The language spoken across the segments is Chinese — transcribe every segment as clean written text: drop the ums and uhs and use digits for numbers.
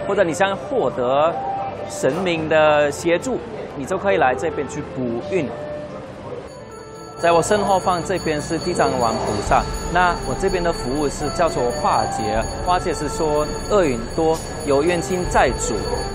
或者你想获得神明的协助，你就可以来这边去补运。在我身后方这边是地藏王菩萨，那我这边的服务是叫做化解，化解是说恶运多，有冤亲债主。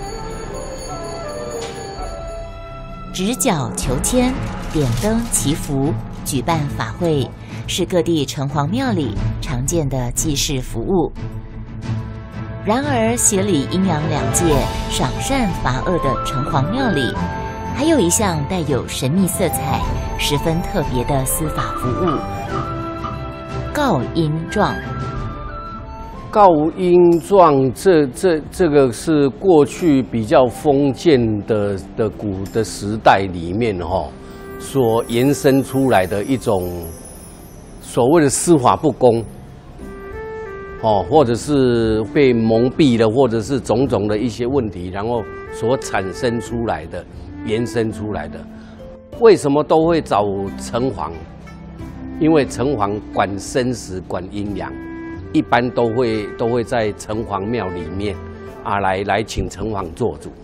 执角求签、点灯祈福、举办法会，是各地城隍庙里常见的祭祀服务。然而，协理阴阳两界、赏善罚恶的城隍庙里，还有一项带有神秘色彩、十分特别的司法服务——告阴状。 告阴状，这个是过去比较封建的古的时代里面所延伸出来的一种所谓的司法不公，或者是被蒙蔽了，或者是种种的一些问题，然后所产生出来的、延伸出来的。为什么都会找城隍？因为城隍管生死、管阴阳。一般都会在城隍庙里面来请城隍做主。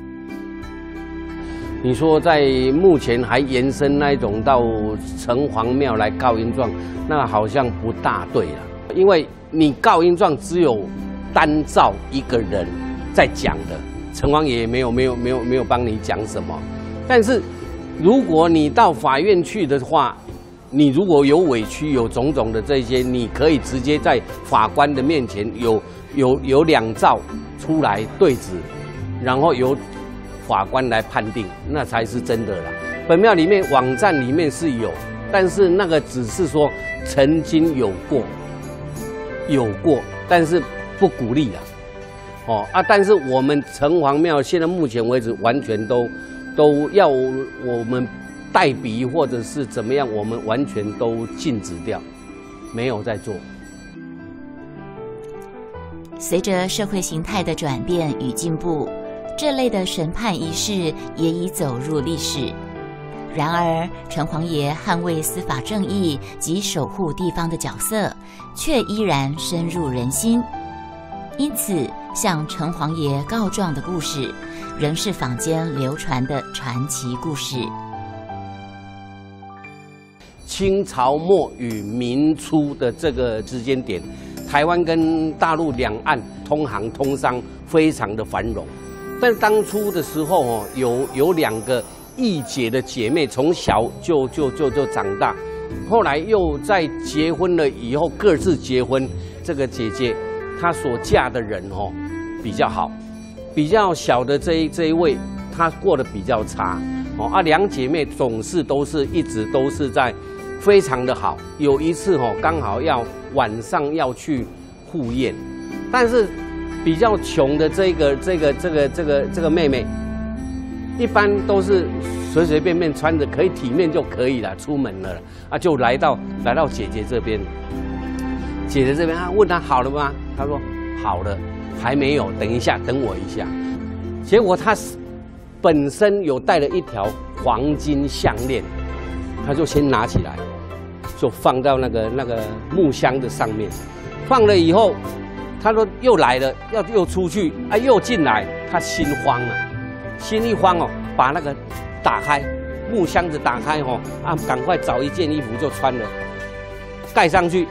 你说在目前还延伸那一种到城隍庙来告阴状，那好像不大对了，因为你告阴状只有单照一个人在讲的，城隍爷没有帮你讲什么。但是如果你到法院去的话，你如果有委屈、有种种的这些，你可以直接在法官的面前有两照出来对质，然后由法官来判定，那才是真的啦。本庙里面网站里面是有，但是那个只是说曾经有过，但是不鼓励啦。但是我们城隍庙现在目前为止完全都要我们代笔或者是怎么样，我们完全都禁止掉，没有在做。 随着社会形态的转变与进步，这类的审判仪式也已走入历史。然而，城隍爷捍卫司法正义及守护地方的角色，却依然深入人心。因此，像城隍爷告状的故事，仍是坊间流传的传奇故事。 清朝末与民初的这个时间点，台湾跟大陆两岸通航通商非常的繁荣。但当初的时候有两个义姐的姐妹，从小就长大，后来又在结婚了以后各自结婚。这个姐姐她所嫁的人比较好，比较小的这一位她过得比较差两姐妹总是一直都是在非常的好。有一次刚好晚上要去赴宴，但是比较穷的这个妹妹，一般都是随随便便穿着可以体面就可以了，出门了就来到姐姐这边。姐姐这边问她好了吗？她说好了，还没有，等我一下。结果她本身有带了一条黄金项链，她就先拿起来，就放到那个木箱的上面。放了以后，她说又来了，又出去又进来，她心慌了，心一慌把那个打开木箱子打开赶快找一件衣服就穿了，盖上去，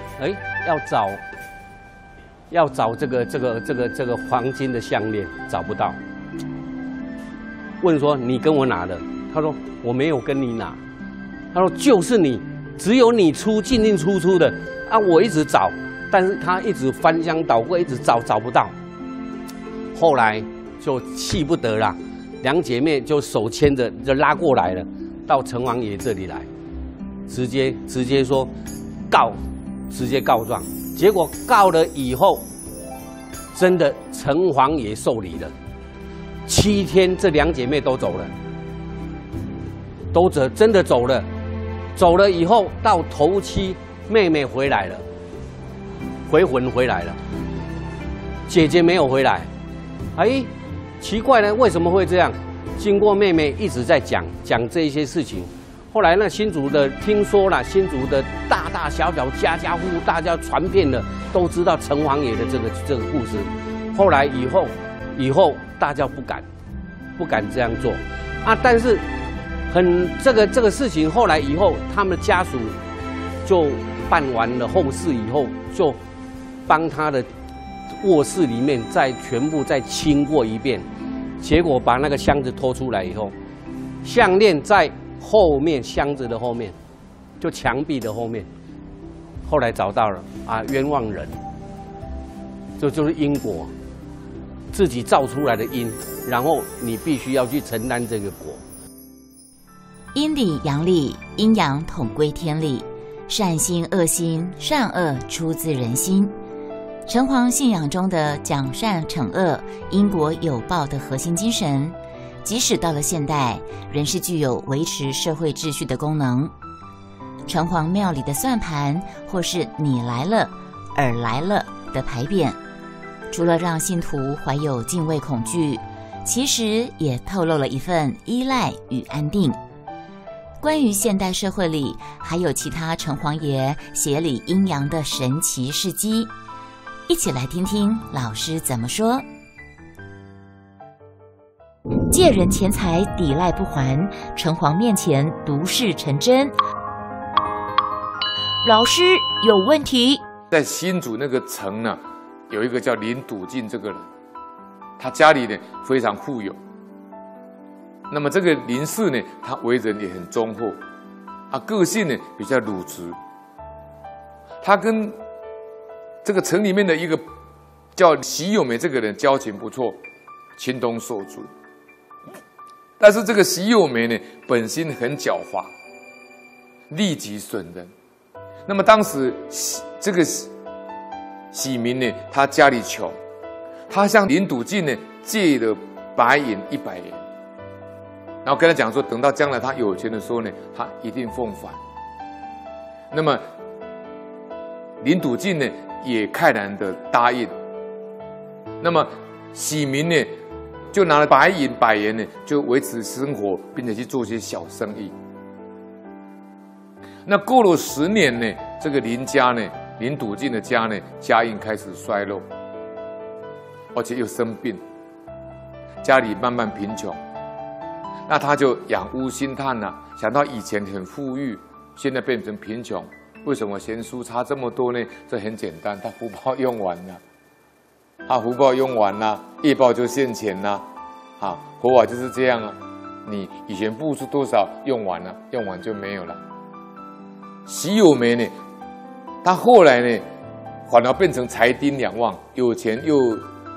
要找这个黄金的项链，找不到。问说你跟我拿的？他说我没有跟你拿。他说就是你，只有你进进出出的我一直找，但是他一直翻箱倒柜，一直找不到。后来就气不得了，两姐妹就手牵着就拉过来了，到城隍爷这里来，直接说直接告状。结果告了以后，真的城隍爷受理了。7天，这两姐妹都走了，真的走了。走了以后，到头七，妹妹回来了，回魂回来了，姐姐没有回来。奇怪呢，为什么会这样？经过妹妹一直在讲这些事情，后来那新竹的听说了，新竹的大大小小家家户户大家传遍了，都知道城隍爷的这个故事。后来以后以后大家不敢这样做啊。但是这个事情后来以后，他们的家属就办完了后事以后，就帮他的卧室里面全部再清过一遍，结果把那个箱子拖出来以后，项链在后面，箱子的后面，就墙壁的后面。后来找到了啊，冤枉人，这就是因果，自己造出来的因，然后你必须要去承担这个果。 阴里阳里，阴阳统归天理，善心恶心，善恶出自人心。城隍信仰中的讲善惩恶、因果有报的核心精神，即使到了现代，仍是具有维持社会秩序的功能。城隍庙里的算盘，或是你来了、尔来了的牌匾，除了让信徒怀有敬畏恐惧，其实也透露了一份依赖与安定。关于现代社会里还有其他城隍爷协理阴阳的神奇事迹，一起来听听老师怎么说。借人钱财抵赖不还，城隍面前毒誓成真。老师有问题。 在新竹那个城呢，有一个叫林笃进这个人，他家里呢非常富有。那么这个林氏呢，他为人也很忠厚，个性呢比较鲁直。他跟这个城里面的一个叫习友梅这个人交情不错，情同手足。但是这个习友梅呢，本性很狡猾，利己损人。那么当时这个喜民呢，他家里穷，他向林笃进呢借了白银100元，然后跟他讲说，等到将来他有钱的时候呢，他一定奉还。那么林笃进呢也慨然的答应。那么喜民呢就拿了白银100元呢，就维持生活，并且去做些小生意。那过了10年呢，这个林家呢，林笃进的家呢，家运开始衰落，而且又生病，家里慢慢贫穷。那他就仰屋心叹呐，想到以前很富裕，现在变成贫穷，为什么贤淑差这么多呢？这很简单，他福报用完了，福报用完了，业报就现前了，佛法就是这样啊，你以前付出多少，用完了，用完就没有了。习友梅呢，他后来呢，反而变成财丁两旺，有钱又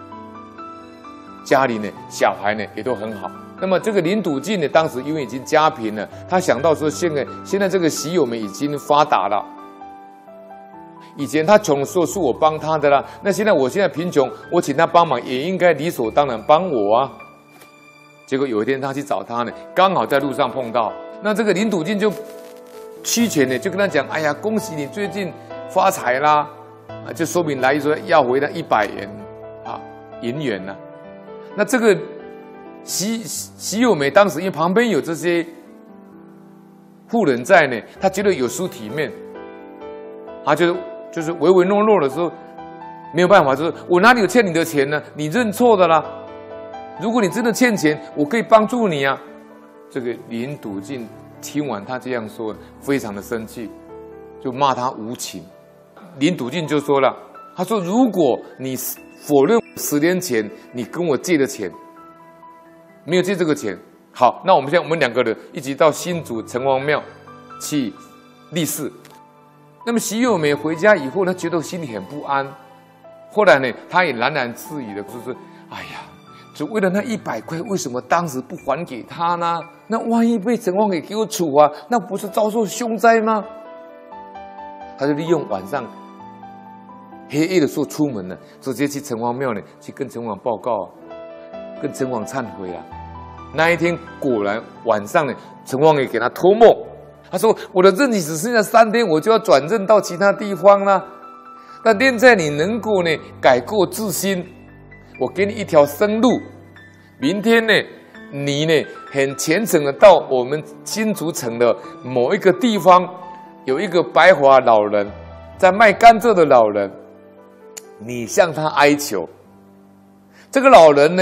家里呢，小孩呢也都很好。那么这个林笃进呢，当时因为已经家贫了，他想到说，现在这个习友梅已经发达了，以前他穷的时候是我帮他的啦，那现在贫穷，我请他帮忙也应该理所当然帮我啊。结果有一天他去找他呢，刚好在路上碰到，那这个林笃进就屈权呢，就跟他讲：“哎呀，恭喜你最近发财啦！”就说明来意说要回他100元银元呢。那这个习友梅当时因为旁边有这些富人在呢，他觉得有失体面，他就是唯唯诺诺的时候没有办法，就是我哪里有欠你的钱呢？你认错的啦。如果你真的欠钱，我可以帮助你啊。这个林笃进听完他这样说，非常的生气，就骂他无情。林笃进就说了，他说：“如果你否认10年前你跟我借的钱，没有借这个钱，好，那我们2个人一起到新竹城隍庙去立誓。”那么习友梅回家以后，他觉得心里很不安。后来呢，他也喃喃自语的，就是：“哎呀，就为了那100块，为什么当时不还给他呢？那万一被城隍给我处罚，那不是遭受凶灾吗？”他就利用晚上黑夜的时候出门了，直接去城隍庙呢，去跟城隍报告，跟城隍忏悔啊。那一天果然晚上呢，城隍也给他托梦，他说：“我的任期只剩下3天，我就要转任到其他地方了。那念在你能够呢改过自新，我给你一条生路。明天呢，你呢很虔诚的到我们新竹城的某一个地方，有一个白发老人在卖甘蔗的老人，你向他哀求。这个老人呢